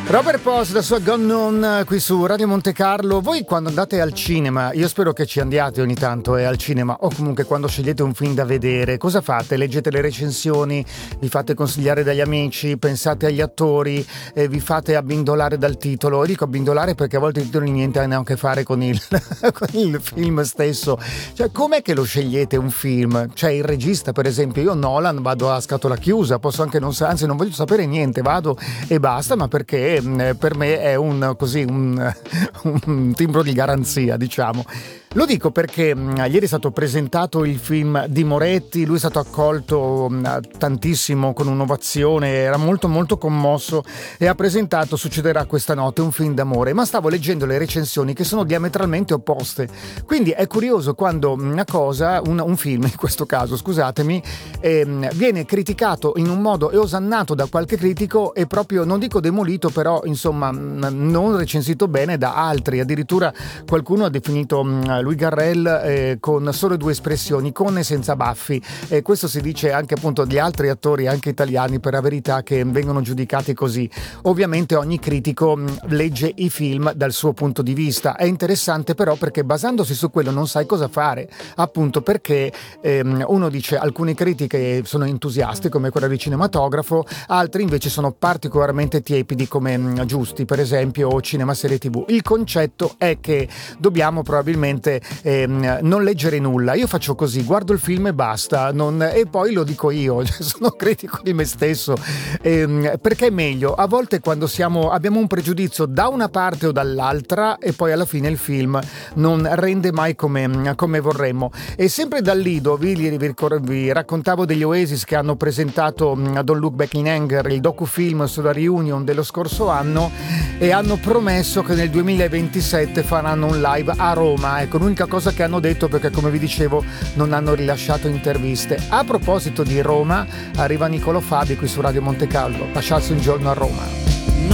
Robert Post, la sua Gone On, qui su Radio Monte Carlo. Voi quando andate al cinema, io spero che ci andiate ogni tanto al cinema, o comunque quando scegliete un film da vedere, cosa fate? Leggete le recensioni, vi fate consigliare dagli amici, pensate agli attori, vi fate abbindolare dal titolo. E dico abbindolare perché a volte i titoli niente hanno a che fare con il, con il film stesso. Cioè, com'è che lo scegliete un film? Cioè, il regista, per esempio, io Nolan vado a scatola chiusa, posso anche non anzi non voglio sapere niente, vado e basta, ma perché per me è un timbro di garanzia, diciamo. Lo dico perché ieri è stato presentato il film di Moretti, lui è stato accolto tantissimo con un'ovazione, era molto molto commosso e ha presentato Succederà questa notte, un film d'amore, ma stavo leggendo le recensioni che sono diametralmente opposte, quindi è curioso quando una cosa, un film in questo caso, scusatemi, viene criticato in un modo e osannato da qualche critico e proprio, non dico demolito, però insomma non recensito bene da altri, addirittura qualcuno ha definito Louis Garrel con solo due espressioni, con e senza baffi, e questo si dice anche appunto di altri attori anche italiani, per la verità, che vengono giudicati così. Ovviamente ogni critico legge i film dal suo punto di vista, è interessante però perché basandosi su quello non sai cosa fare, appunto perché uno dice alcune critiche sono entusiasti come quella di cinematografo, altri invece sono particolarmente tiepidi come Giusti per esempio o Cinema Serie TV. Il concetto è che dobbiamo probabilmente non leggere nulla. Io faccio così, guardo il film e basta, e poi lo dico io, cioè, sono critico di me stesso, perché è meglio a volte quando abbiamo un pregiudizio da una parte o dall'altra e poi alla fine il film non rende mai come vorremmo. E sempre dal Lido vi raccontavo degli Oasis che hanno presentato Don't Look Back in Anger, il docufilm sulla reunion dello scorso anno, e hanno promesso che nel 2027 faranno un live a Roma. Ecco, l'unica cosa che hanno detto, perché come vi dicevo non hanno rilasciato interviste. A proposito di Roma, arriva Niccolò Fabi qui su Radio Monte Carlo, lasciarsi un giorno a Roma.